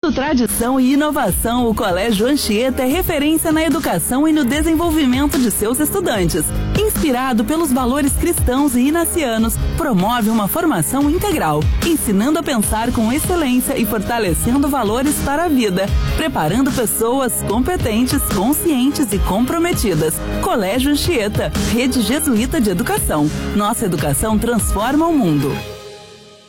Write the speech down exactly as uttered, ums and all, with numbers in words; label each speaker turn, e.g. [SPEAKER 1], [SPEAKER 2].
[SPEAKER 1] Unindo tradição e inovação, o Colégio Anchieta é referência na educação e no desenvolvimento de seus estudantes. Inspirado pelos valores cristãos e inacianos, promove uma formação integral, ensinando a pensar com excelência e fortalecendo valores para a vida, preparando pessoas competentes, conscientes e comprometidas. Colégio Anchieta, Rede Jesuíta de Educação. Nossa educação transforma o mundo.